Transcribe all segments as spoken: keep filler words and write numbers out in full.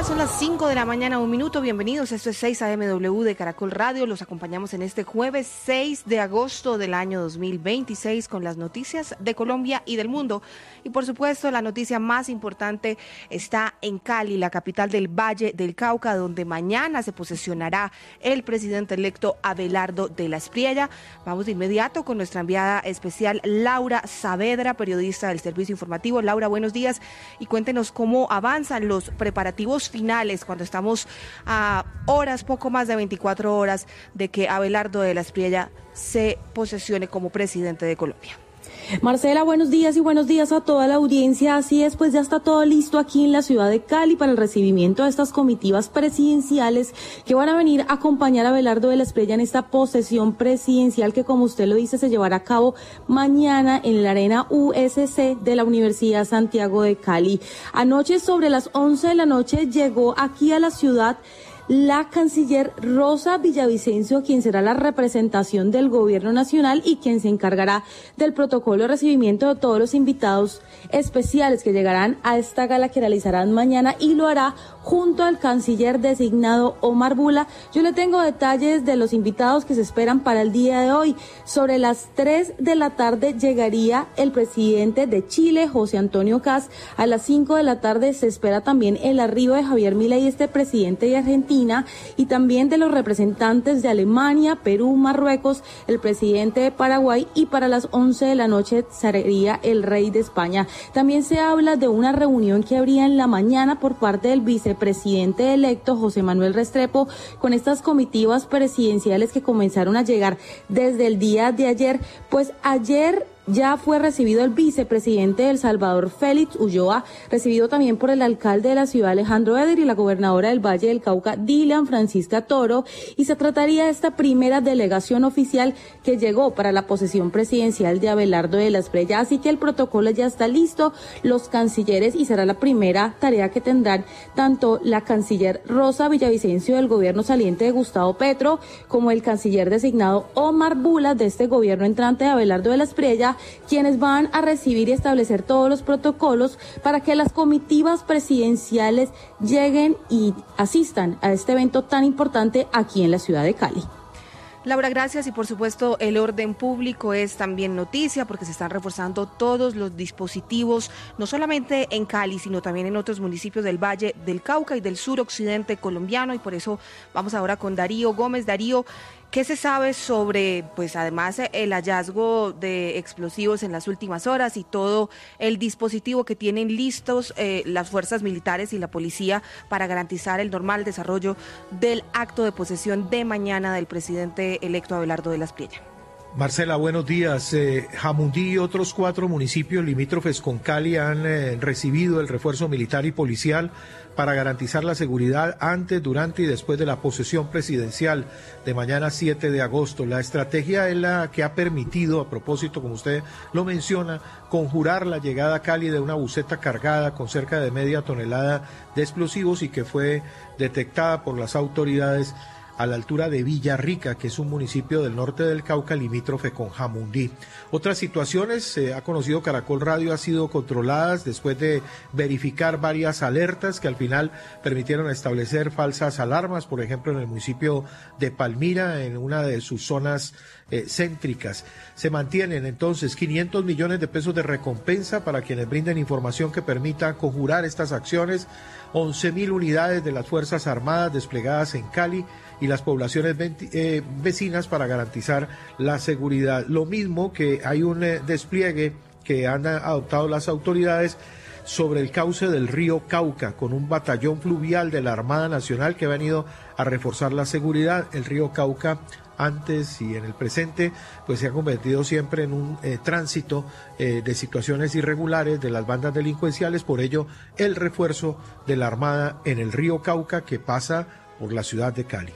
días, son las cinco de la mañana, un minuto. Bienvenidos, esto es seis A M W de Caracol Radio. Los acompañamos en este jueves seis de agosto del año dos mil veintiséis con las noticias de Colombia y del mundo. Y por supuesto, la noticia más importante está en Cali, la capital del Valle del Cauca, donde mañana se posesionará el presidente electo Abelardo de la Espriella. Vamos de inmediato con nuestra enviada especial Laura Saavedra, periodista del Servicio Informativo. Laura, buenos días y cuéntenos cómo avanzan los preparativos finales cuando estamos a horas, poco más de veinticuatro horas de que Abelardo de la Espriella se posesione como presidente de Colombia. Marcela, buenos días y buenos días a toda la audiencia. Así es, pues ya está todo listo aquí en la ciudad de Cali para el recibimiento de estas comitivas presidenciales que van a venir a acompañar a Abelardo de la Espriella en esta posesión presidencial que, como usted lo dice, se llevará a cabo mañana en la arena U S C de la Universidad Santiago de Cali. Anoche, sobre las once de la noche, llegó aquí a la ciudad la canciller Rosa Villavicencio, quien será la representación del gobierno nacional y quien se encargará del protocolo de recibimiento de todos los invitados especiales que llegarán a esta gala que realizarán mañana, y lo hará junto al canciller designado Omar Bula. Yo le tengo detalles de los invitados que se esperan para el día de hoy. Sobre las tres de la tarde llegaría el presidente de Chile, José Antonio Kast. A las cinco de la tarde se espera también el arribo de Javier Milei, este presidente de Argentina, y también de los representantes de Alemania, Perú, Marruecos, el presidente de Paraguay, y para las once de la noche sería el rey de España. También se habla de una reunión que habría en la mañana por parte del vicepresidente electo José Manuel Restrepo con estas comitivas presidenciales que comenzaron a llegar desde el día de ayer. Pues ayer ya fue recibido el vicepresidente de El Salvador, Félix Ulloa, recibido también por el alcalde de la ciudad, Alejandro Eder, y la gobernadora del Valle del Cauca, Dilian Francisca Toro, y se trataría de esta primera delegación oficial que llegó para la posesión presidencial de Abelardo de la Espriella. Así que el protocolo ya está listo, los cancilleres, y será la primera tarea que tendrán tanto la canciller Rosa Villavicencio del gobierno saliente de Gustavo Petro como el canciller designado Omar Bula de este gobierno entrante de Abelardo de la Espriella, quienes van a recibir y establecer todos los protocolos para que las comitivas presidenciales lleguen y asistan a este evento tan importante aquí en la ciudad de Cali. Laura, gracias. Y por supuesto el orden público es también noticia porque se están reforzando todos los dispositivos, no solamente en Cali, sino también en otros municipios del Valle del Cauca y del suroccidente colombiano, y por eso vamos ahora con Darío Gómez. Darío, ¿qué se sabe sobre, pues además, el hallazgo de explosivos en las últimas horas y todo el dispositivo que tienen listos eh, las fuerzas militares y la policía para garantizar el normal desarrollo del acto de posesión de mañana del presidente electo Abelardo de la Espriella? Marcela, buenos días. Eh, Jamundí y otros cuatro municipios limítrofes con Cali han eh, recibido el refuerzo militar y policial para garantizar la seguridad antes, durante y después de la posesión presidencial de mañana siete de agosto. La estrategia es la que ha permitido, a propósito, como usted lo menciona, conjurar la llegada a Cali de una buseta cargada con cerca de media tonelada de explosivos y que fue detectada por las autoridades a la altura de Villarrica, que es un municipio del norte del Cauca limítrofe con Jamundí. Otras situaciones, se eh, ha conocido Caracol Radio, han sido controladas después de verificar varias alertas que al final permitieron establecer falsas alarmas, por ejemplo en el municipio de Palmira, en una de sus zonas eh, céntricas. Se mantienen entonces quinientos millones de pesos de recompensa para quienes brinden información que permita conjurar estas acciones, once mil unidades de las Fuerzas Armadas desplegadas en Cali y las poblaciones eh, vecinas para garantizar la seguridad. Lo mismo que hay un eh, despliegue que han adoptado las autoridades sobre el cauce del río Cauca, con un batallón fluvial de la Armada Nacional que ha venido a reforzar la seguridad. El río Cauca, antes y en el presente, pues se ha convertido siempre en un eh, tránsito eh, de situaciones irregulares de las bandas delincuenciales. Por ello, el refuerzo de la Armada en el río Cauca, que pasa por la ciudad de Cali.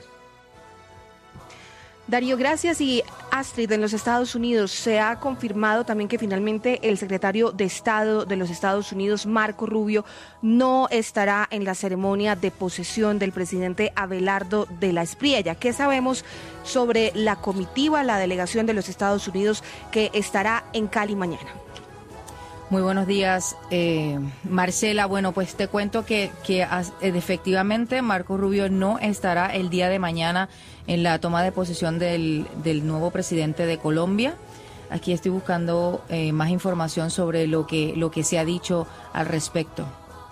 Darío, gracias. Y Astrid, en los Estados Unidos se ha confirmado también que finalmente el secretario de Estado de los Estados Unidos, Marco Rubio, no estará en la ceremonia de posesión del presidente Abelardo de la Espriella. ¿Qué sabemos sobre la comitiva, la delegación de los Estados Unidos que estará en Cali mañana? Muy buenos días, eh, Marcela. Bueno, pues te cuento que, que as, efectivamente Marco Rubio no estará el día de mañana en la toma de posesión del, del nuevo presidente de Colombia. Aquí estoy buscando eh, más información sobre lo que, lo que se ha dicho al respecto.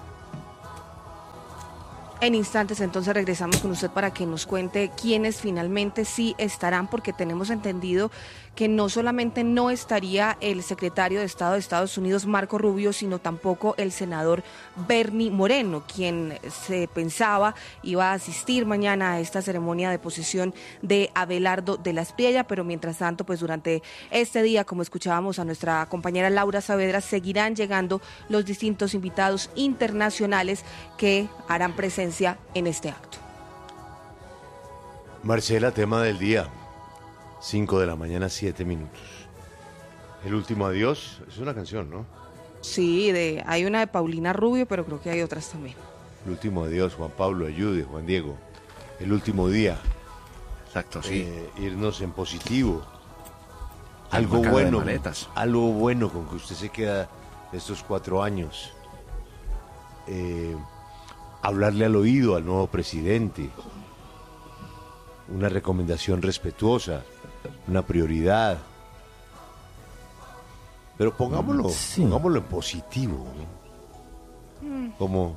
En instantes entonces regresamos con usted para que nos cuente quiénes finalmente sí estarán, porque tenemos entendido que no solamente no estaría el secretario de Estado de Estados Unidos, Marco Rubio, sino tampoco el senador Bernie Moreno, quien se pensaba iba a asistir mañana a esta ceremonia de posesión de Abelardo de la Espriella, pero mientras tanto, pues durante este día, como escuchábamos a nuestra compañera Laura Saavedra, seguirán llegando los distintos invitados internacionales que harán presencia en este acto. Marcela, tema del día. cinco de la mañana, siete minutos. El último adiós, es una canción, ¿no? Sí, de, hay una de Paulina Rubio, pero creo que hay otras también. El último adiós, Juan Pablo, ayude, Juan Diego. El último día. Exacto, sí. Eh, irnos en positivo. Algo bueno, algo bueno con que usted se queda estos cuatro años. Eh, hablarle al oído al nuevo presidente. Una recomendación respetuosa. Una prioridad, pero pongámoslo, sí. pongámoslo en positivo, ¿no? Como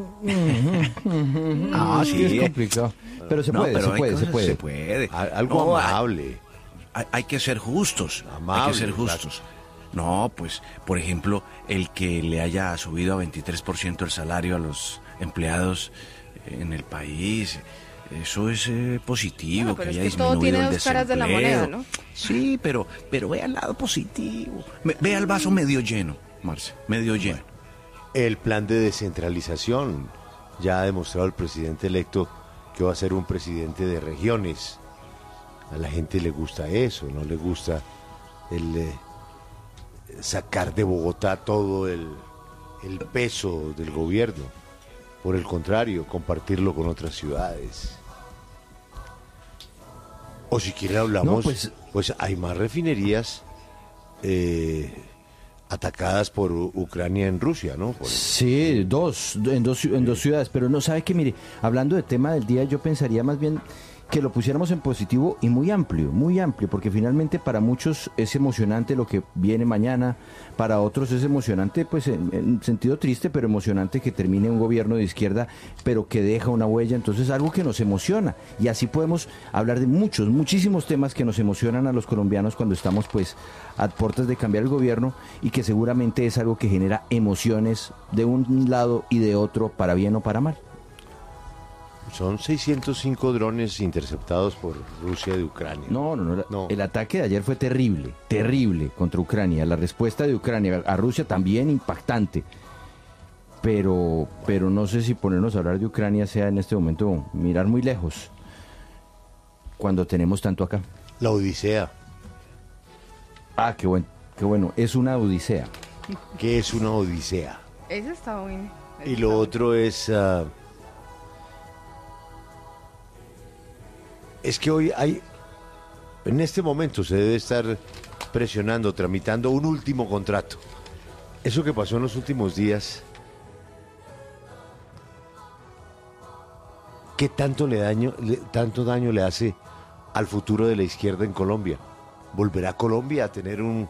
ah, sí, es complicado, pero se puede, no, pero se, puede se puede, se puede, algo no, amable. Hay, hay que ser justos, amable, hay que ser justos. Claro. No, pues, por ejemplo, el que le haya subido a veintitrés por ciento el salario a los empleados en el país. Eso es eh, positivo, bueno, pero que es haya que disminuido todo tiene el dos desempleo. caras de la moneda, ¿no? Sí, pero, pero vea el lado positivo. Vea el vaso medio lleno, Marce, medio lleno. El plan de descentralización. Ya ha demostrado el presidente electo que va a ser un presidente de regiones. A la gente le gusta eso, no le gusta el eh, sacar de Bogotá todo el, el peso del gobierno. Por el contrario, compartirlo con otras ciudades. O si quiere hablamos, no, pues, pues hay más refinerías eh, atacadas por U- Ucrania en Rusia, ¿no? Por sí, dos, en dos, en dos ciudades, pero no, sabe que mire, hablando del tema del día, yo pensaría más bien que lo pusiéramos en positivo y muy amplio, muy amplio, porque finalmente para muchos es emocionante lo que viene mañana, para otros es emocionante, pues en, en sentido triste, pero emocionante que termine un gobierno de izquierda, pero que deja una huella, entonces algo que nos emociona, y así podemos hablar de muchos, muchísimos temas que nos emocionan a los colombianos cuando estamos pues a puertas de cambiar el gobierno, y que seguramente es algo que genera emociones de un lado y de otro, para bien o para mal. Son seiscientos cinco drones interceptados por Rusia de Ucrania. No, no, no, no. El ataque de ayer fue terrible, terrible contra Ucrania. La respuesta de Ucrania a Rusia también impactante. Pero, pero no sé si ponernos a hablar de Ucrania sea en este momento mirar muy lejos, cuando tenemos tanto acá. La odisea. Ah, qué bueno, qué bueno. Es una odisea. ¿Qué es una odisea? Eso está bien. Y lo otro es... Uh, Es que hoy hay, en este momento se debe estar presionando, tramitando un último contrato. Eso que pasó en los últimos días, ¿qué tanto, le daño, le, tanto daño le hace al futuro de la izquierda en Colombia? ¿Volverá Colombia a tener un,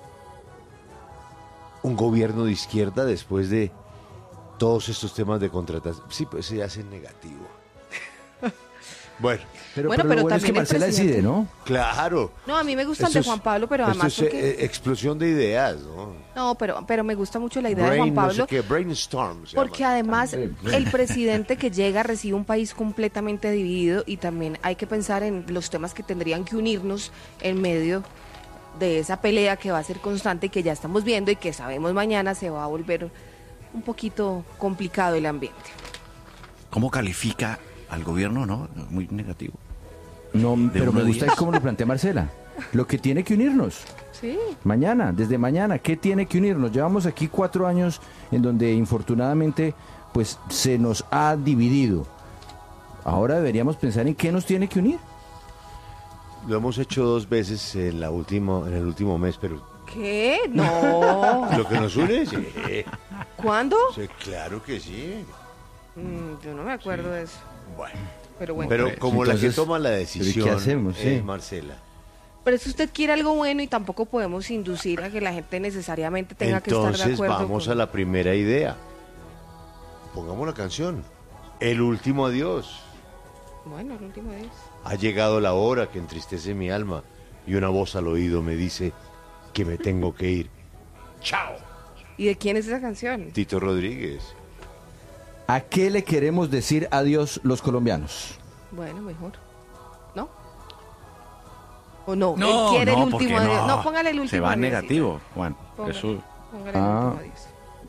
un gobierno de izquierda después de todos estos temas de contratación? Sí, pues se hace negativo. Bueno, pero, bueno, pero, pero lo bueno también es que Marcela decide, ¿no? Claro. No, a mí me gusta el de Juan Pablo, pero además esto es, porque... eh, explosión de ideas, ¿no? No, pero, pero me gusta mucho la idea Brain, de Juan Pablo. No sé qué, brainstorm. Porque llama. además el presidente que llega recibe un país completamente dividido, y también hay que pensar en los temas que tendrían que unirnos en medio de esa pelea que va a ser constante y que ya estamos viendo y que sabemos mañana se va a volver un poquito complicado el ambiente. ¿Cómo califica al gobierno? No, muy negativo. No, pero me gusta cómo lo plantea Marcela. Lo que tiene que unirnos. Sí. Mañana, desde mañana, ¿qué tiene que unirnos? Llevamos aquí cuatro años en donde infortunadamente pues se nos ha dividido. Ahora deberíamos pensar en qué nos tiene que unir. Lo hemos hecho dos veces en, la última, en el último mes, pero ¿Qué? No. ¿Lo que nos une? Sí. ¿Cuándo? Sí, claro que sí. Mm, yo no me acuerdo sí. de eso. Bueno. Pero bueno. Pero como Entonces, la que toma la decisión ¿qué hacemos? es Sí. Marcela. Pero es que usted quiere algo bueno y tampoco podemos inducir a que la gente necesariamente tenga Entonces, que estar de acuerdo. vamos con... a la primera idea. Pongamos la canción. El último adiós. Bueno, el último día. Ha llegado la hora que entristece mi alma y una voz al oído me dice que me tengo que ir. ¡Chao! ¿Y de quién es esa canción? Tito Rodríguez. ¿A qué le queremos decir adiós los colombianos? Bueno, mejor. ¿No? ¿O no? No, Él quiere no, el porque último adiós. no. No, póngale el último Se va adiós, negativo, sí. Juan. Póngale, Eso... póngale Ah. el último adiós.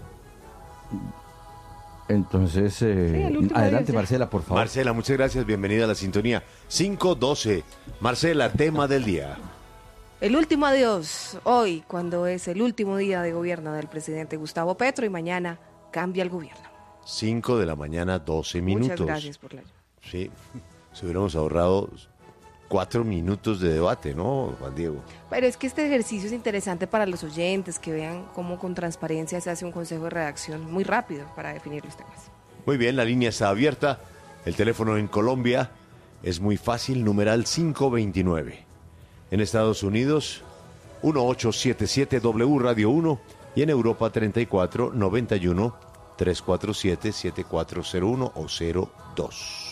Entonces, eh, Sí, el último adelante, adiós, ya. Marcela, por favor. Marcela, muchas gracias. Bienvenida a la sintonía. cinco doce. Marcela, tema del día. El último adiós, hoy, cuando es el último día de gobierno del presidente Gustavo Petro y mañana cambia el gobierno. cinco de la mañana, doce minutos. Muchas gracias por la... Sí, se hubiéramos ahorrado cuatro minutos de debate, ¿no, Juan Diego? Pero es que este ejercicio es interesante para los oyentes, que vean cómo con transparencia se hace un consejo de redacción muy rápido para definir los temas. Muy bien, la línea está abierta. El teléfono en Colombia es muy fácil, numeral cinco veintinueve. En Estados Unidos, uno ocho siete siete W Radio uno y en Europa treinta y cuatro noventa y uno trescientos cuarenta y siete siete cuatro cero uno o cero dos.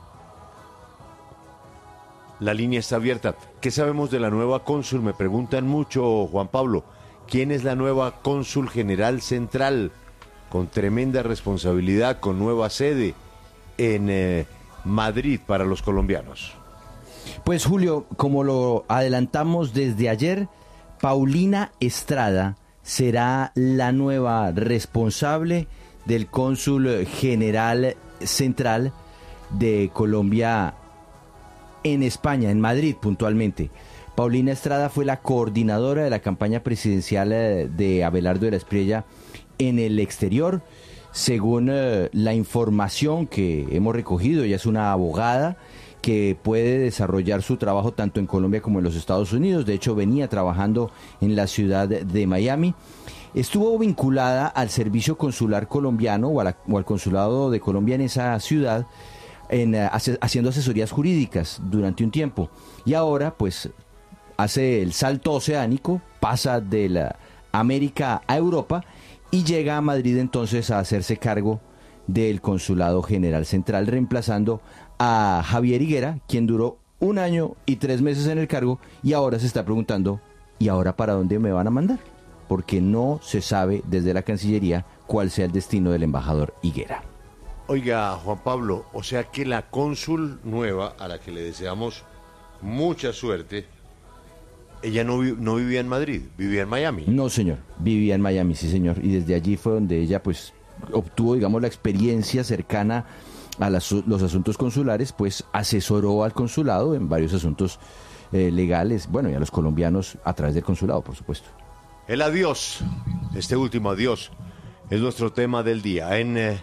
La línea está abierta. ¿Qué sabemos de la nueva cónsul? Me preguntan mucho, Juan Pablo. ¿Quién es la nueva cónsul general central? Con tremenda responsabilidad, con nueva sede en eh, Madrid para los colombianos. Pues Julio, como lo adelantamos desde ayer, Paulina Estrada será la nueva responsable del cónsul general central de Colombia en España, en Madrid puntualmente. Paulina Estrada fue la coordinadora de la campaña presidencial de Abelardo de la Espriella en el exterior. Según eh, la información que hemos recogido, ella es una abogada que puede desarrollar su trabajo tanto en Colombia como en los Estados Unidos. De hecho, venía trabajando en la ciudad de Miami. Estuvo vinculada al servicio consular colombiano o, a la, o al consulado de Colombia en esa ciudad, en, uh, haciendo asesorías jurídicas durante un tiempo. Y ahora, pues, hace el salto oceánico, pasa de la América a Europa y llega a Madrid entonces a hacerse cargo del Consulado General Central, reemplazando a Javier Higuera, quien duró un año y tres meses en el cargo y ahora se está preguntando, ¿y ahora para dónde me van a mandar? Porque no se sabe desde la Cancillería cuál sea el destino del embajador Higuera. Oiga, Juan Pablo, o sea que la cónsul nueva, a la que le deseamos mucha suerte, ella no, vi- no vivía en Madrid, vivía en Miami. No, señor, vivía en Miami, sí, señor, y desde allí fue donde ella, pues, obtuvo, digamos, la experiencia cercana a las- los asuntos consulares, pues asesoró al consulado en varios asuntos eh, legales, bueno, y a los colombianos a través del consulado, por supuesto. El adiós, este último adiós, es nuestro tema del día. En eh,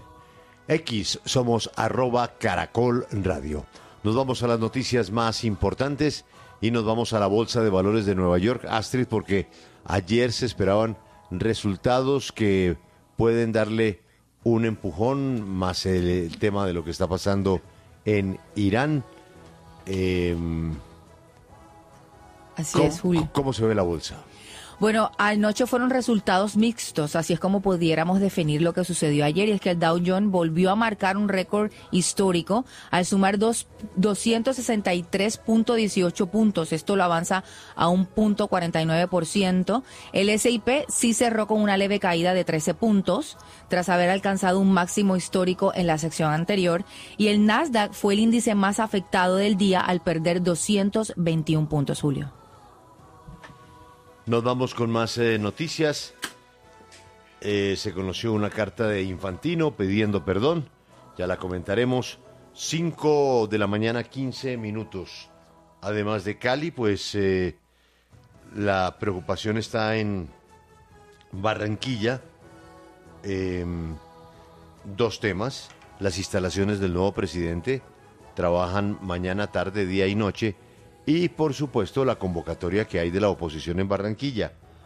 X somos arroba Caracol Radio. Nos vamos a las noticias más importantes y nos vamos a la Bolsa de Valores de Nueva York, Astrid, porque ayer se esperaban resultados que pueden darle un empujón, más el, el tema de lo que está pasando en Irán. Eh, Así ¿cómo, es, Julio. ¿Cómo se ve la bolsa? Bueno, anoche fueron resultados mixtos, así es como pudiéramos definir lo que sucedió ayer, y es que el Dow Jones volvió a marcar un récord histórico al sumar dos, doscientos sesenta y tres punto dieciocho puntos. Esto lo avanza a un punto cuarenta y nueve por ciento. El S y P sí cerró con una leve caída de trece puntos, tras haber alcanzado un máximo histórico en la sección anterior, y el Nasdaq fue el índice más afectado del día al perder doscientos veintiún puntos, Julio. Nos vamos con más eh, noticias. Eh, se conoció una carta de Infantino pidiendo perdón. Ya la comentaremos. cinco de la mañana, quince minutos. Además de Cali, pues eh, la preocupación está en Barranquilla. Eh, dos temas. Las instalaciones del nuevo presidente. Trabajan mañana, tarde, día y noche. Y, por supuesto, la convocatoria que hay de la oposición en Barranquilla.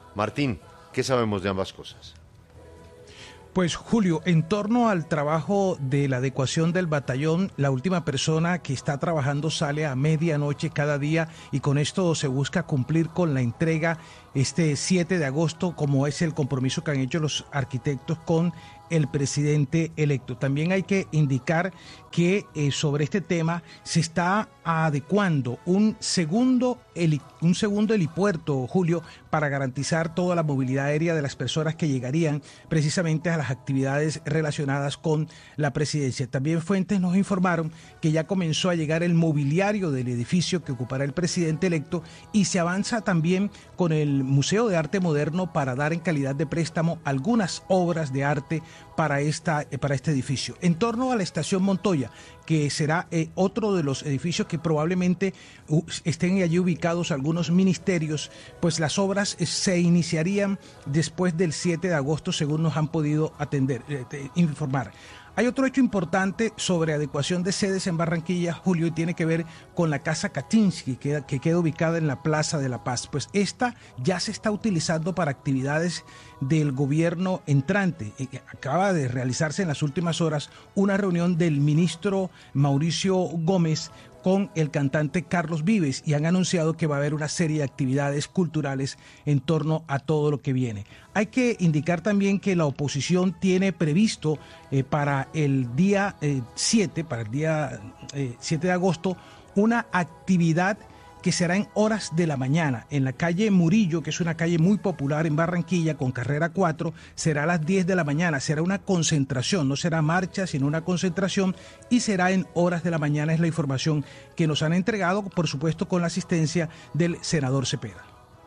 Martín, ¿qué sabemos de ambas cosas? Pues Julio, en torno al trabajo de la adecuación del batallón, la última persona que está trabajando sale a medianoche cada día y con esto se busca cumplir con la entrega este siete de agosto, como es el compromiso que han hecho los arquitectos con el presidente electo. También hay que indicar que eh, sobre este tema se está adecuando un segundo, heli, un segundo helipuerto, Julio, para garantizar toda la movilidad aérea de las personas que llegarían precisamente a las actividades relacionadas con la presidencia. También fuentes nos informaron que ya comenzó a llegar el mobiliario del edificio que ocupará el presidente electo y se avanza también con el Museo de Arte Moderno para dar en calidad de préstamo algunas obras de arte para, esta, para este edificio. En torno a la estación Montoya, que será eh, otro de los edificios que probablemente uh, estén allí ubicados algunos ministerios, pues las obras eh, se iniciarían después del siete de agosto, según nos han podido atender, eh, informar. Hay otro hecho importante sobre adecuación de sedes en Barranquilla, Julio, y tiene que ver con la Casa Katinsky, que, que queda ubicada en la Plaza de la Paz. Pues esta ya se está utilizando para actividades del gobierno entrante. Acaba de realizarse en las últimas horas una reunión del ministro Mauricio Gómez con el cantante Carlos Vives y han anunciado que va a haber una serie de actividades culturales en torno a todo lo que viene. Hay que indicar también que la oposición tiene previsto eh, para el día eh, siete, para el día eh, siete de agosto, una actividad que será en horas de la mañana. En la calle Murillo, que es una calle muy popular en Barranquilla, con carrera cuatro, será a las diez de la mañana. Será una concentración, no será marcha, sino una concentración, y será en horas de la mañana, es la información que nos han entregado, por supuesto con la asistencia del senador Cepeda.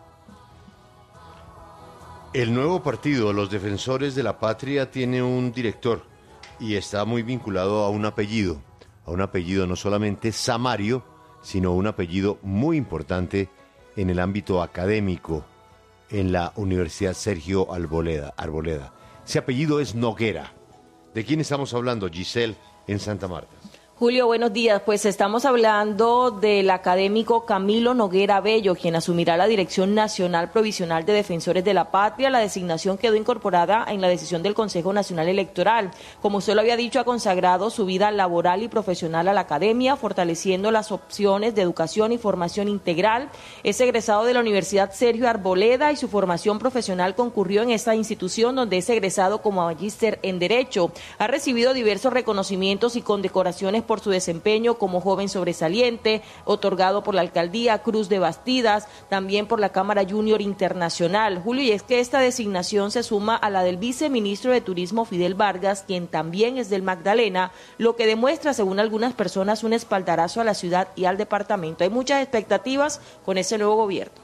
El nuevo partido, los Defensores de la Patria, tiene un director y está muy vinculado a un apellido, a un apellido no solamente Samario, sino un apellido muy importante en el ámbito académico en la Universidad Sergio Arboleda. Arboleda. Ese apellido es Noguera. ¿De quién estamos hablando, Giselle, en Santa Marta? Julio, buenos días. Pues estamos hablando del académico Camilo Noguera Bello, quien asumirá la Dirección Nacional Provisional de Defensores de la Patria. La designación quedó incorporada en la decisión del Consejo Nacional Electoral. Como usted lo había dicho, ha consagrado su vida laboral y profesional a la academia, fortaleciendo las opciones de educación y formación integral. Es egresado de la Universidad Sergio Arboleda y su formación profesional concurrió en esta institución, donde es egresado como magíster en Derecho. Ha recibido diversos reconocimientos y condecoraciones por su desempeño como joven sobresaliente, otorgado por la Alcaldía Cruz de Bastidas, también por la Cámara Junior Internacional. Julio, y es que esta designación se suma a la del viceministro de Turismo Fidel Vargas, quien también es del Magdalena, lo que demuestra, según algunas personas, un espaldarazo a la ciudad y al departamento. Hay muchas expectativas con ese nuevo gobierno.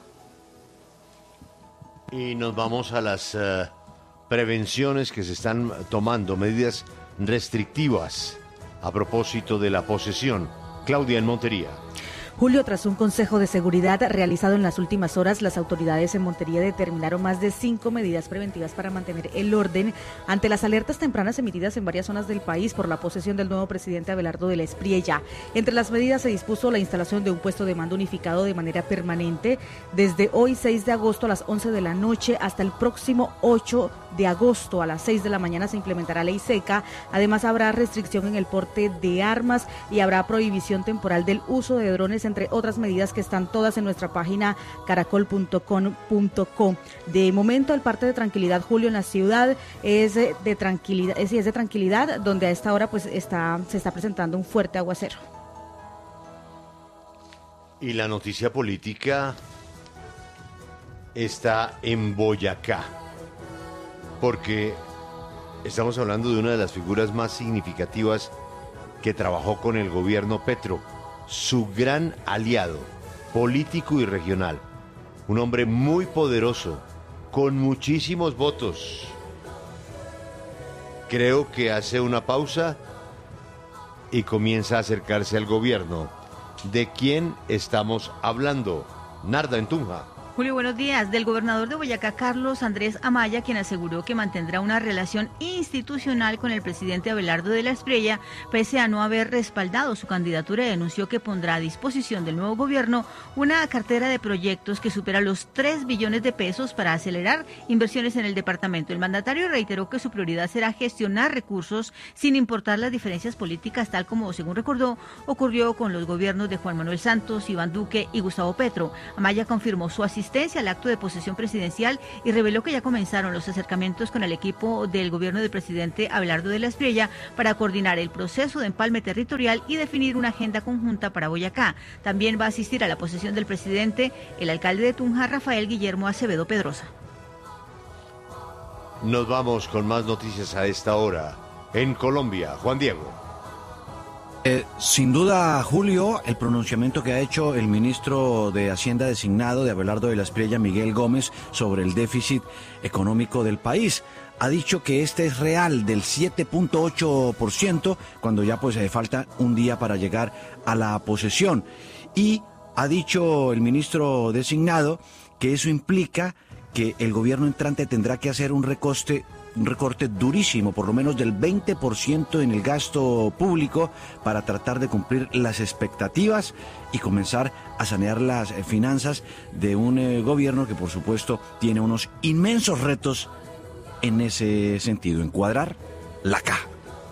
Y nos vamos a las uh, prevenciones que se están tomando, medidas restrictivas a propósito de la posesión. Claudia, en Montería. Julio, tras un consejo de seguridad realizado en las últimas horas, las autoridades en Montería determinaron más de cinco medidas preventivas para mantener el orden ante las alertas tempranas emitidas en varias zonas del país por la posesión del nuevo presidente Abelardo de la Espriella. Entre las medidas se dispuso la instalación de un puesto de mando unificado de manera permanente desde hoy seis de agosto a las once de la noche hasta el próximo ocho de agosto a las seis de la mañana se implementará ley seca. Además, habrá restricción en el porte de armas y habrá prohibición temporal del uso de drones, entre otras medidas que están todas en nuestra página caracol punto com punto co. De momento, el parte de tranquilidad, Julio, en la ciudad es de tranquilidad, es, es de tranquilidad, donde a esta hora pues está se está presentando un fuerte aguacero. Y la noticia política está en Boyacá, porque estamos hablando de una de las figuras más significativas que trabajó con el gobierno Petro, su gran aliado político y regional, un hombre muy poderoso, con muchísimos votos. Creo que hace una pausa y comienza a acercarse al gobierno. ¿De quién estamos hablando? Narda, en Tunja. Julio, buenos días. Del gobernador de Boyacá, Carlos Andrés Amaya, quien aseguró que mantendrá una relación institucional con el presidente Abelardo de la Espriella, pese a no haber respaldado su candidatura, y denunció que pondrá a disposición del nuevo gobierno una cartera de proyectos que supera los tres billones de pesos para acelerar inversiones en el departamento. El mandatario reiteró que su prioridad será gestionar recursos sin importar las diferencias políticas, tal como, según recordó, ocurrió con los gobiernos de Juan Manuel Santos, Iván Duque y Gustavo Petro. Amaya confirmó su asistencia al acto de posesión presidencial y reveló que ya comenzaron los acercamientos con el equipo del gobierno del presidente Abelardo de la Espriella para coordinar el proceso de empalme territorial y definir una agenda conjunta para Boyacá. También va a asistir a la posesión del presidente el alcalde de Tunja, Rafael Guillermo Acevedo Pedrosa. Nos vamos con más noticias a esta hora. En Colombia, Juan Diego. Eh, sin duda, Julio, el pronunciamiento que ha hecho el ministro de Hacienda designado de Abelardo de la Espriella, Miguel Gómez, sobre el déficit económico del país. Ha dicho que este es real, del siete punto ocho por ciento, cuando ya pues eh, falta un día para llegar a la posesión. Y ha dicho el ministro designado que eso implica que el gobierno entrante tendrá que hacer un recorte un recorte durísimo, por lo menos del veinte por ciento en el gasto público, para tratar de cumplir las expectativas y comenzar a sanear las eh, finanzas de un eh, gobierno que, por supuesto, tiene unos inmensos retos en ese sentido, encuadrar la caja.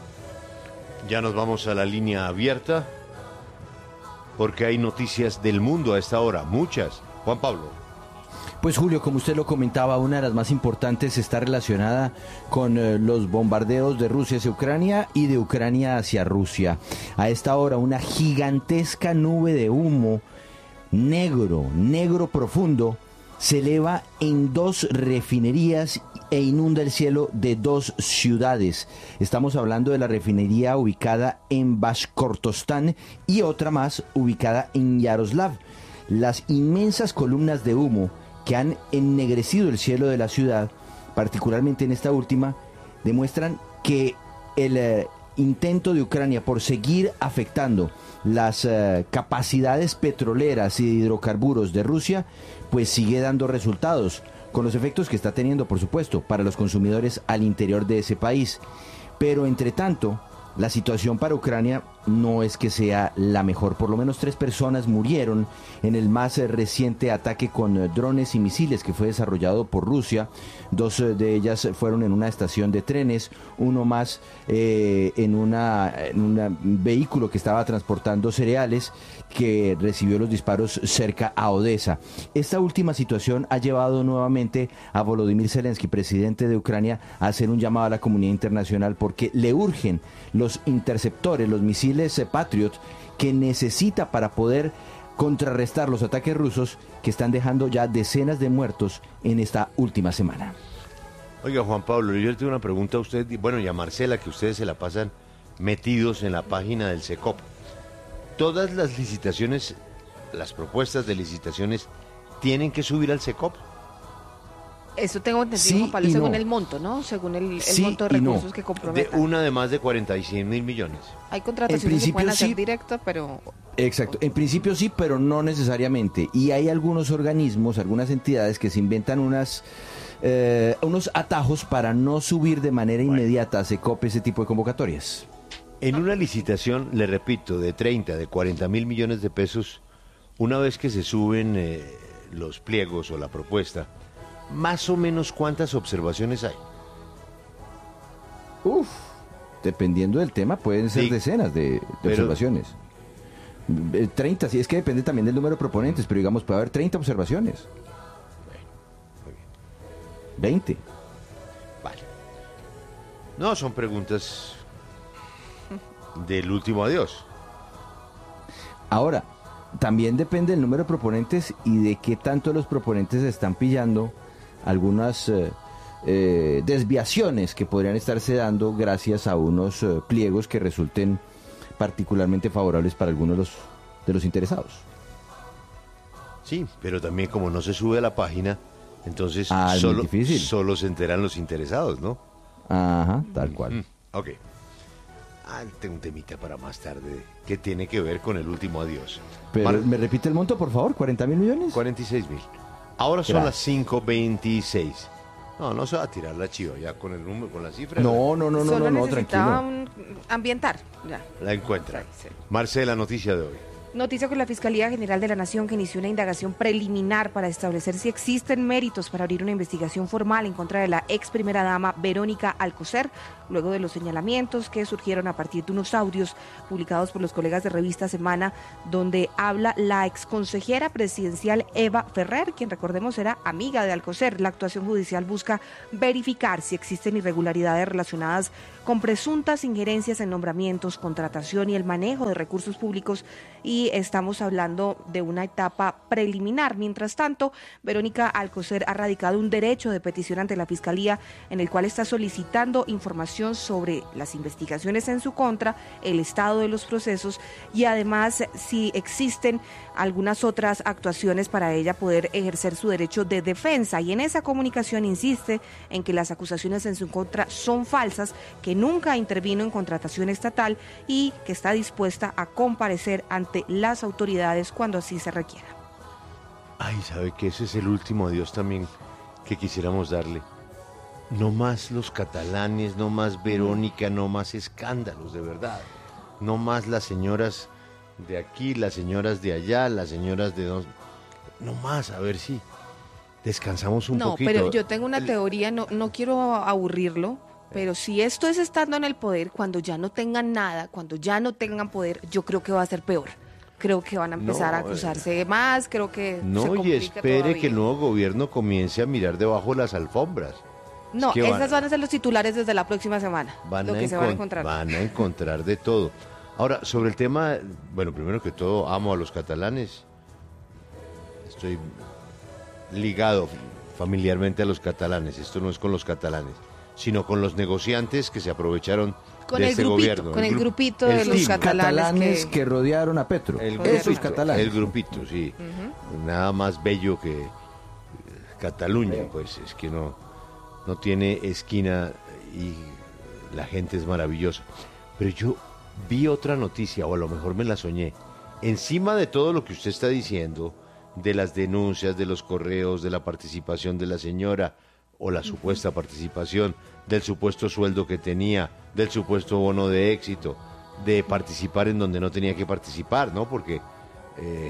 Ya nos vamos a la línea abierta, porque hay noticias del mundo a esta hora, muchas. Juan Pablo. Pues Julio, como usted lo comentaba, una de las más importantes está relacionada con eh, los bombardeos de Rusia hacia Ucrania y de Ucrania hacia Rusia. A esta hora, una gigantesca nube de humo negro, negro profundo, se eleva en dos refinerías e inunda el cielo de dos ciudades. Estamos hablando de la refinería ubicada en Bashkortostán y otra más ubicada en Yaroslav. Las inmensas columnas de humo que han ennegrecido el cielo de la ciudad, particularmente en esta última, demuestran que el eh, intento de Ucrania por seguir afectando las eh, capacidades petroleras y de hidrocarburos de Rusia, pues sigue dando resultados, con los efectos que está teniendo, por supuesto, para los consumidores al interior de ese país. Pero, entre tanto, la situación para Ucrania no es que sea la mejor. Por lo menos tres personas murieron en el más reciente ataque con drones y misiles que fue desarrollado por Rusia. Dos de ellas fueron en una estación de trenes, uno más eh, en, una, en un vehículo que estaba transportando cereales, que recibió los disparos cerca a Odessa. Esta última situación ha llevado nuevamente a Volodymyr Zelensky, presidente de Ucrania, a hacer un llamado a la comunidad internacional porque le urgen los interceptores, los misiles Patriot, que necesita para poder contrarrestar los ataques rusos que están dejando ya decenas de muertos en esta última semana. Oiga, Juan Pablo, yo le tengo una pregunta a usted, bueno, y a Marcela, que ustedes se la pasan metidos en la página del SECOP. ¿Todas las licitaciones, las propuestas de licitaciones, tienen que subir al SECOP? Eso tengo entendido, Sí Juan Pablo, y según no. el monto, ¿no? Según el, el Sí monto de y no. recursos que De comprometan. una de más de cuarenta y seis mil millones. Hay En contrataciones que principio, pueden hacer sí. directas, pero... Exacto, en principio sí, pero no necesariamente. Y hay algunos organismos, algunas entidades que se inventan unas eh, unos atajos para no subir de manera inmediata a SECOP ese tipo de convocatorias. En una licitación, le repito, de treinta, de cuarenta mil millones de pesos, una vez que se suben eh, los pliegos o la propuesta, más o menos ¿cuántas observaciones hay? Uf, dependiendo del tema pueden ser Sí, decenas de, de pero- observaciones. Eh, treinta, sí, es que depende también del número de proponentes, pero digamos puede haber treinta observaciones. veinte. Vale. No, son preguntas del último adiós. Ahora, también depende del número de proponentes y de qué tanto los proponentes están pillando algunas eh, eh, desviaciones que podrían estarse dando gracias a unos eh, pliegos que resulten particularmente favorables para algunos de los, de los interesados. Sí, pero también como no se sube a la página, entonces Ah, es muy solo, difícil. solo se enteran los interesados, ¿no? Ajá, tal cual. Mm, ok. Ah, tengo un temita para más tarde que tiene que ver con el último adiós. Pero, Mar- ¿me repite el monto, por favor? ¿cuarenta mil millones? cuarenta y seis mil. Ahora son Gracias. las cinco veintiséis. No, no se va a tirar la chiva ya con el número, con la cifra. No, no, no, no, Solo no, no, necesitaba tranquilo. un- ambientar. Ya. La encuentra. Sí. Marcela, noticia de hoy. Noticia con la Fiscalía General de la Nación que inició una indagación preliminar para establecer si existen méritos para abrir una investigación formal en contra de la ex primera dama Verónica Alcocer, luego de los señalamientos que surgieron a partir de unos audios publicados por los colegas de Revista Semana, donde habla la exconsejera presidencial Eva Ferrer, quien recordemos era amiga de Alcocer. La actuación judicial busca verificar si existen irregularidades relacionadas con presuntas injerencias en nombramientos, contratación y el manejo de recursos públicos, y estamos hablando de una etapa preliminar. Mientras tanto, Verónica Alcocer ha radicado un derecho de petición ante la Fiscalía en el cual está solicitando información sobre las investigaciones en su contra, el estado de los procesos y además si existen algunas otras actuaciones para ella poder ejercer su derecho de defensa. Y en esa comunicación insiste en que las acusaciones en su contra son falsas, que nunca intervino en contratación estatal y que está dispuesta a comparecer ante las autoridades cuando así se requiera. Ay, ¿sabe que ese es el último adiós también que quisiéramos darle? No más los catalanes, no más Verónica, no más escándalos, de verdad. No más las señoras de aquí, las señoras de allá, las señoras de dos. No más, a ver si descansamos un no, poquito. pero yo tengo una teoría, no, no quiero aburrirlo, pero si esto es estando en el poder, cuando ya no tengan nada, cuando ya no tengan poder, yo creo que va a ser peor. Creo que van a empezar No, a acusarse más, creo que se No, y complica espere todavía. que el nuevo gobierno comience a mirar debajo de las alfombras. No, Es que esas van- van a ser los titulares desde la próxima semana, Van lo a, que se van a encon- encontrar. van a encontrar de todo. Ahora, sobre el tema, bueno, primero que todo, amo a los catalanes. Estoy ligado familiarmente a los catalanes. Esto no es con los catalanes, sino con los negociantes que se aprovecharon Con de el este grupito, gobierno. con el gru- grupito de el los team, catalanes Catalanes que- que... rodearon a Petro. El Joder, Esos grupito, catalanes. el grupito, sí. Nada más bello que eh, Cataluña, pues es que no, no tiene esquina y la gente es maravillosa. Pero yo vi otra noticia, o a lo mejor me la soñé. Encima de todo lo que usted está diciendo, de las denuncias, de los correos, de la participación de la señora, o la supuesta participación, del supuesto sueldo que tenía, del supuesto bono de éxito, de participar en donde no tenía que participar, ¿no? Porque eh,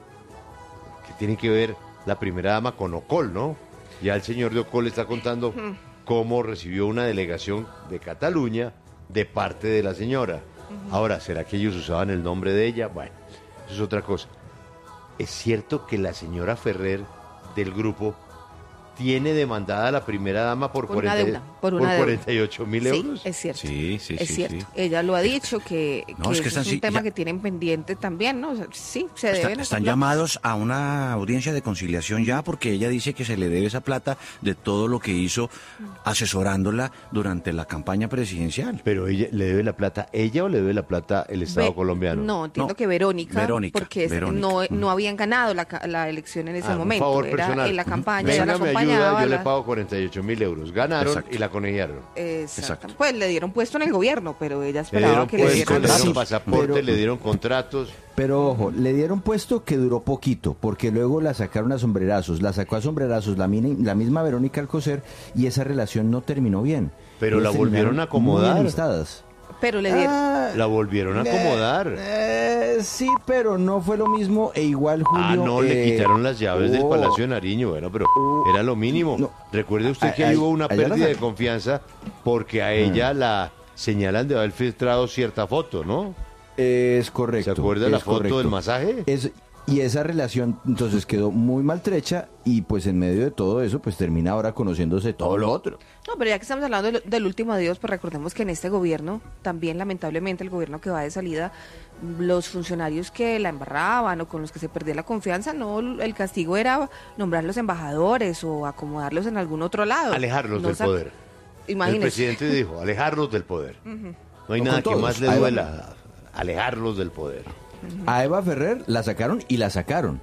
que tiene que ver la primera dama con Ocol, ¿no? Ya el señor de Ocol está contando cómo recibió una delegación de Cataluña de parte de la señora. Ahora, ¿será que ellos usaban el nombre de ella? Bueno, eso es otra cosa. ¿Es cierto que la señora Ferrer del grupo tiene demandada a la primera dama por, Por una cuarenta deuda, por una deuda. cuarenta y ocho mil euros? Sí, es cierto. Sí, sí, es sí, cierto. sí. Ella lo ha dicho que, No, que es eso que están- es un sí, tema ya- que tienen pendiente también, ¿no? O sea, sí, se Está- deben. están hacer llamados a una audiencia de conciliación ya porque ella dice que se le debe esa plata de todo lo que hizo asesorándola durante la campaña presidencial. Pero ella le debe la plata ella o le debe la plata el Estado Ve- colombiano. No, entiendo No, que Verónica, Verónica, porque es- Verónica. No, no habían ganado la, ca- la elección en ese Ah, momento. un favor Era personal. en la campaña, Venga, ella la me acompañaba. ayuda, yo le la- pago cuarenta y ocho mil euros. Ganaron Exacto. y la conejearon. Exacto. Exacto. Pues le dieron puesto en el gobierno, pero ella Le esperaba dieron que le puesto, dieran le dieron Sí, pasaporte, pero- le dieron contratos. Pero ojo, le dieron puesto que duró poquito, porque luego la sacaron a sombrerazos, la sacó a sombrerazos la, mini- la misma Verónica Alcocer y esa relación no terminó bien. Pero Ellas la volvieron terminaron a acomodar. muy enemistadas. Pero le dieron. Ah, La volvieron a eh, acomodar. eh, sí, pero no fue lo mismo e igual Julio. Ah, no, le eh, quitaron las llaves del oh, Palacio de Nariño, bueno, pero Oh, era lo mínimo. no. Recuerde usted que A- ahí a- hubo una allá la pérdida de saca. confianza porque a ella la señalan de haber filtrado cierta foto, ¿no? Es correcto. ¿Se acuerda la es foto correcto. del masaje? Es, y esa relación entonces quedó muy maltrecha y pues en medio de todo eso pues termina ahora conociéndose todo lo otro. No, pero ya que estamos hablando del, del último adiós, pues recordemos que en este gobierno, también lamentablemente el gobierno que va de salida, los funcionarios que la embarraban o con los que se perdía la confianza, no, el castigo era nombrar los embajadores o acomodarlos en algún otro lado. Alejarlos No del sa- poder. El Imagínese. presidente dijo, alejarlos del poder. No hay O nada con que todos. más le Ahí va. duela, alejarlos del poder. A Eva Ferrer la sacaron y la sacaron.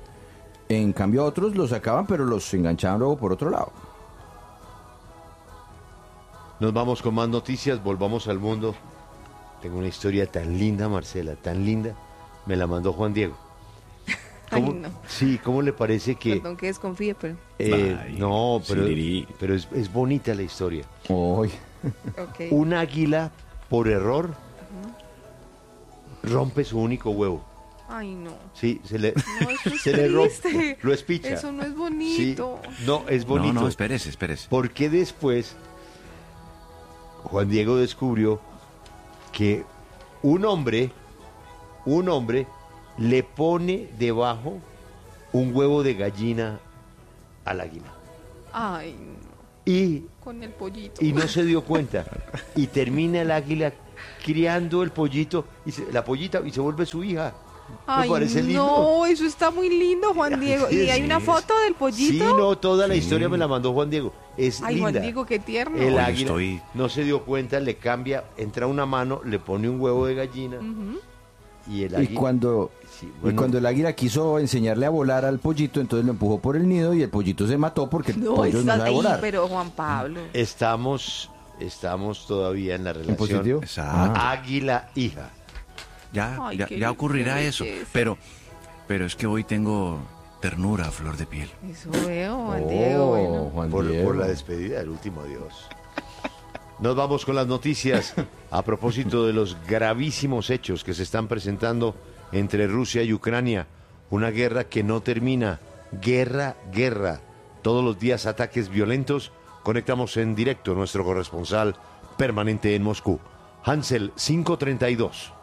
En cambio a otros los sacaban pero los enganchaban luego por otro lado. Nos vamos con más noticias, volvamos al mundo. Tengo una historia tan linda, Marcela, tan linda. Me la mandó Juan Diego. ¿Cómo, Ay, no. Sí, ¿cómo le parece que... Perdón que desconfíe, pero... eh, Ay, no, pero, Siriri. pero es, es bonita la historia. Hoy. Okay. Un águila, por error, rompe su único huevo. Ay, no. Sí, se le, No, eso es se le rompe, triste. lo espicha. Eso no es Sí, bonito. no, es bonito. No, no, espérese, espérese. Porque después Juan Diego descubrió que un hombre, un hombre le pone debajo un huevo de gallina al águila. Ay, no. Y, Con el pollito. y no se dio cuenta. Y termina el águila criando el pollito, y se- la pollita, y se vuelve su hija. Ay, Me parece lindo. no, eso está muy lindo, Juan Diego. Sí, ¿Y hay sí, una es- foto del pollito? Sí, no, toda la Sí. historia me la mandó Juan Diego. Es Ay, linda. Juan Diego, qué tierno. El Oye, águila estoy- no se dio cuenta, le cambia, entra una mano, le pone un huevo de gallina Ujú. y el Y águila... cuando, Sí, y bueno, cuando el águila quiso enseñarle a volar al pollito, entonces lo empujó por el nido y el pollito se mató porque el No, pollo no está sabe ahí, volar. pero Juan Pablo. estamos, estamos todavía en la ¿En relación positivo? Exacto. Ah. águila-hija. Ya, Ay, ya, qué ya ocurrirá belleza. eso. Pero, pero es que hoy tengo ternura a flor de piel. Eso veo, Juan Oh, Diego. Bueno. Juan Por, Diego. por la despedida del último adiós. Nos vamos con las noticias a propósito de los gravísimos hechos que se están presentando entre Rusia y Ucrania. Una guerra que no termina. Guerra, guerra. Todos los días ataques violentos. Conectamos en directo a nuestro corresponsal permanente en Moscú. Hansel quinientos treinta y dos.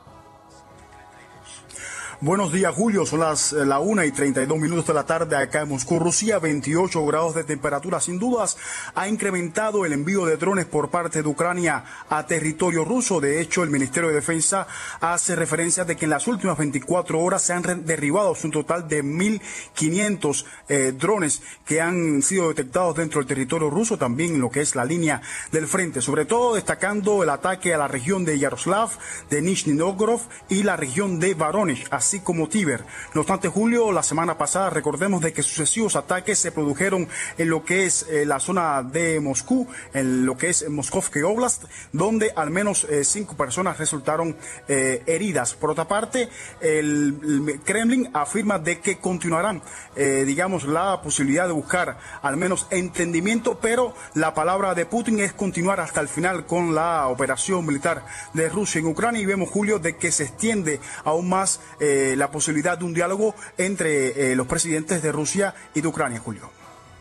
Buenos días, Julio. Son las eh, la una y treinta y dos minutos de la tarde acá en Moscú, Rusia. veintiocho grados de temperatura. Sin dudas, ha incrementado el envío de drones por parte de Ucrania a territorio ruso. De hecho, el Ministerio de Defensa hace referencia de que en las últimas veinticuatro horas se han re- derribado un total de mil quinientos eh, drones que han sido detectados dentro del territorio ruso, también en lo que es la línea del frente. Sobre todo destacando el ataque a la región de Yaroslav, de Nizhny Novgorod y la región de Voronezh, así como Tíber. No obstante, Julio, la semana pasada recordemos de que sucesivos ataques se produjeron en lo que es eh, la zona de Moscú, en lo que es Moskovsky Oblast, donde al menos eh, cinco personas resultaron eh, heridas. Por otra parte, el, el Kremlin afirma de que continuarán, eh, digamos, la posibilidad de buscar al menos entendimiento, pero la palabra de Putin es continuar hasta el final con la operación militar de Rusia en Ucrania, y vemos, Julio, de que se extiende aún más eh, la posibilidad de un diálogo entre eh, los presidentes de Rusia y de Ucrania, Julio.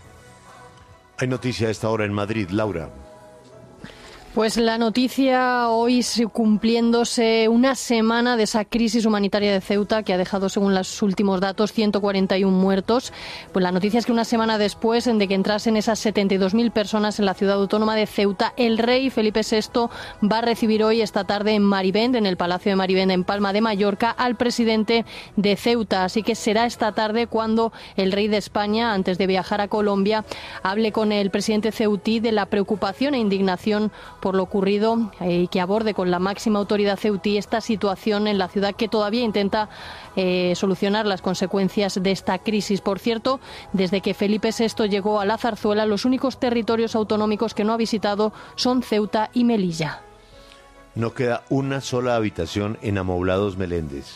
Hay noticia a esta hora en Madrid, Laura. Pues la noticia hoy cumpliéndose una semana de esa crisis humanitaria de Ceuta que ha dejado, según los últimos datos, ciento cuarenta y uno muertos. Pues la noticia es que una semana después de que entrasen esas setenta y dos mil personas en la ciudad autónoma de Ceuta, el rey Felipe sexto va a recibir hoy, esta tarde, en Marivend, en el Palacio de Marivend, en Palma de Mallorca, al presidente de Ceuta. Así que será esta tarde cuando el rey de España, antes de viajar a Colombia, hable con el presidente ceutí de la preocupación e indignación por lo ocurrido y eh, que aborde con la máxima autoridad ceutí esta situación en la ciudad que todavía intenta eh, solucionar las consecuencias de esta crisis. Por cierto, desde que Felipe sexto llegó a la Zarzuela, los únicos territorios autonómicos que no ha visitado son Ceuta y Melilla. No queda una sola habitación en Amoblados Meléndez.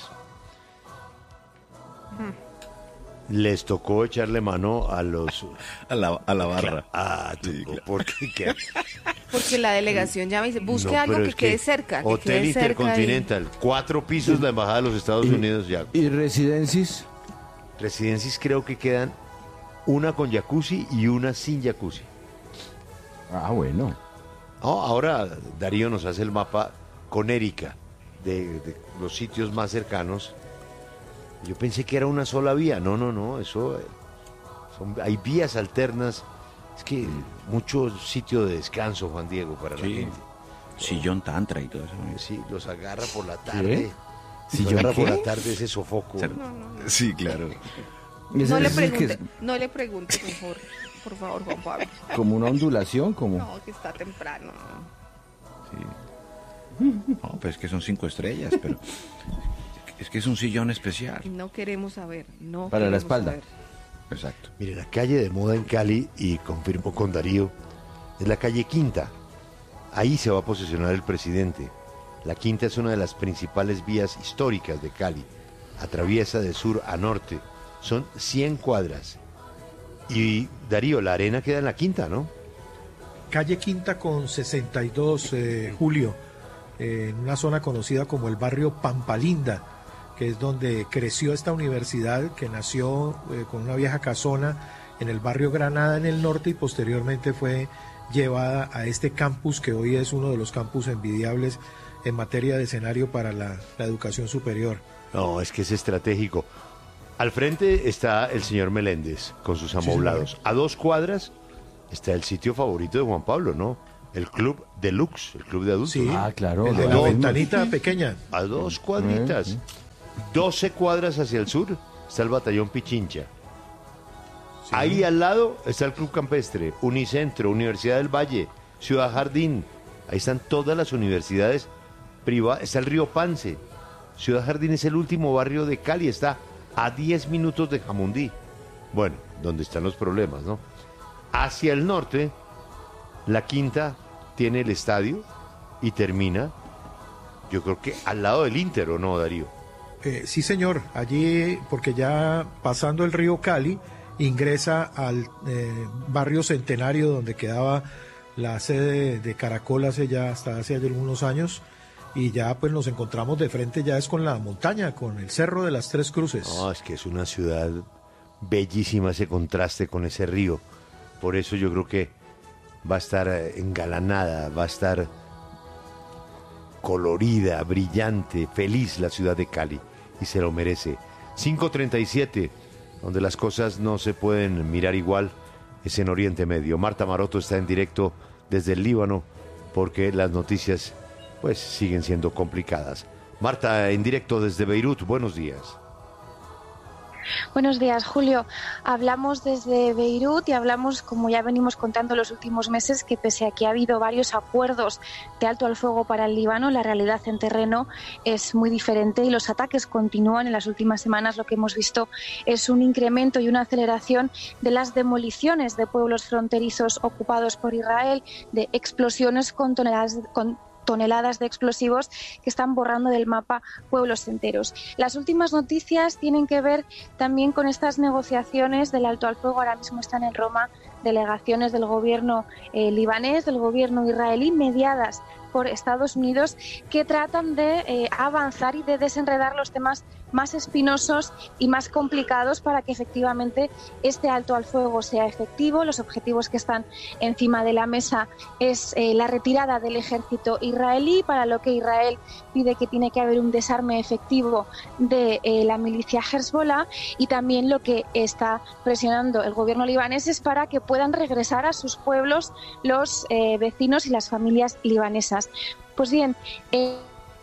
Les tocó echarle mano a los... A la, a la barra. Ah, tú, Sí, claro. ¿por qué? ¿Qué? Porque la delegación llama y dice, busque No, algo pero que es quede cerca. Que Hotel quede cerca Intercontinental, cuatro pisos la Embajada de los Estados Unidos ya. ¿Y residencias? Residencias creo que quedan una con jacuzzi y una sin jacuzzi. Ah, bueno. No, ahora Darío nos hace el mapa con Erika de, de los sitios más cercanos. Yo pensé que era una sola vía. No, no, no. Eso eh, son, hay vías alternas. Es que mucho sitio de descanso, Juan Diego, para la Sí. gente. Sillón tantra y todo eso. Sí, los agarra por la tarde. ¿Sí, Los yo agarra por qué? la tarde ese sofoco. O sea, Sí, claro. ahí. Ese- No le ese es que pregunte, es no le pregunte mejor, por favor, Juan Pablo. como una ondulación, como... No, que está temprano. Sí. No, pues es que son cinco estrellas, pero es que es un sillón especial. No queremos saber, no Para la queremos espalda. saber. Exacto. Mire, la calle de moda en Cali, y confirmó con Darío, es la calle Quinta. Ahí se va a posicionar el presidente. La Quinta es una de las principales vías históricas de Cali. atraviesa de sur a norte. Son cien cuadras. Y Darío, la arena queda en la Quinta, ¿no? Calle Quinta con sesenta y dos, eh, Julio, eh, en una zona conocida como el barrio Pampalinda, que es donde creció esta universidad, que nació eh, con una vieja casona en el barrio Granada en el norte y posteriormente fue llevada a este campus que hoy es uno de los campus envidiables en materia de escenario para la, la educación superior. No, es que es estratégico. Al frente está el señor Meléndez con sus amoblados. Sí, a dos cuadras está el sitio favorito de Juan Pablo, ¿no? El Club Deluxe, el club de adultos. Sí, ah, claro. El de la ventanita pequeña. A dos cuadritas. Sí. doce cuadras hacia el sur está el Batallón Pichincha. Sí. Ahí al lado está el Club Campestre, Unicentro, Universidad del Valle, Ciudad Jardín. Ahí están todas las universidades privadas. Está el Río Pance. Ciudad Jardín es el último barrio de Cali, está a diez minutos de Jamundí. Bueno, donde están los problemas, ¿no? Hacia el norte, la Quinta tiene el estadio y termina, yo creo que al lado del Inter, ¿o no, Darío? Eh, sí, señor, allí, porque ya pasando el río Cali, ingresa al eh, barrio Centenario, donde quedaba la sede de Caracol hace ya, hasta hace algunos años, y ya pues nos encontramos de frente, ya es con la montaña, con el Cerro de las Tres Cruces. No, es que es una ciudad bellísima, ese contraste con ese río. Por eso yo creo que va a estar engalanada, va a estar colorida, brillante, feliz la ciudad de Cali, y se lo merece. cinco treinta y siete, donde las cosas no se pueden mirar igual, es en Oriente Medio. Marta Maroto está en directo desde el Líbano, porque las noticias pues siguen siendo complicadas. Marta, en directo desde Beirut, buenos días. Buenos días, Julio. Hablamos desde Beirut y hablamos, como ya venimos contando los últimos meses, que pese a que ha habido varios acuerdos de alto al fuego para el Líbano, la realidad en terreno es muy diferente y los ataques continúan. En las últimas semanas lo que hemos visto es un incremento y una aceleración de las demoliciones de pueblos fronterizos ocupados por Israel, de explosiones con toneladas con toneladas de explosivos que están borrando del mapa pueblos enteros. Las últimas noticias tienen que ver también con estas negociaciones del alto al fuego. Ahora mismo están en Roma delegaciones del gobierno eh, libanés, del gobierno israelí, mediadas por Estados Unidos, que tratan de eh, avanzar y de desenredar los temas más espinosos y más complicados para que efectivamente este alto al fuego sea efectivo. Los objetivos que están encima de la mesa es eh, la retirada del ejército israelí, para lo que Israel pide que tiene que haber un desarme efectivo de eh, la milicia Hezbollah, y también lo que está presionando el gobierno libanés es para que puedan regresar a sus pueblos los eh, vecinos y las familias libanesas. Pues bien, eh,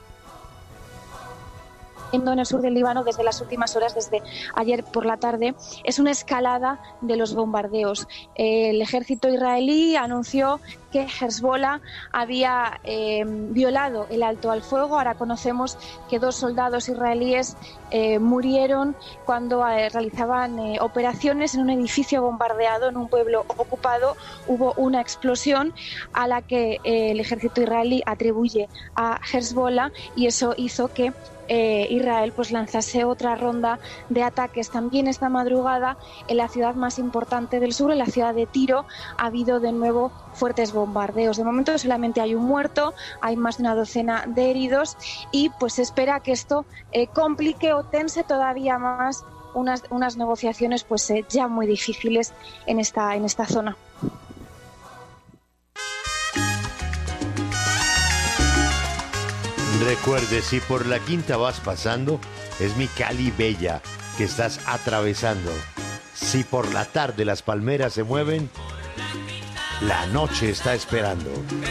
en el sur del Líbano, desde las últimas horas, desde ayer por la tarde, es una escalada de los bombardeos. El ejército israelí anunció que Hezbollah había eh, violado el alto al fuego. Ahora conocemos que dos soldados israelíes eh, murieron cuando eh, realizaban eh, operaciones en un edificio bombardeado en un pueblo ocupado. Hubo una explosión a la que eh, el ejército israelí atribuye a Hezbollah, y eso hizo que Eh, Israel pues lanzase otra ronda de ataques. También esta madrugada en la ciudad más importante del sur, en la ciudad de Tiro, ha habido de nuevo fuertes bombardeos. De momento solamente hay un muerto, hay más de una docena de heridos, y pues se espera que esto eh, complique o tense todavía más unas, unas negociaciones pues eh, ya muy difíciles en esta, en esta zona. Recuerde, si por la Quinta vas pasando, es mi Cali bella que estás atravesando. Si por la tarde las palmeras se mueven, la noche está esperando.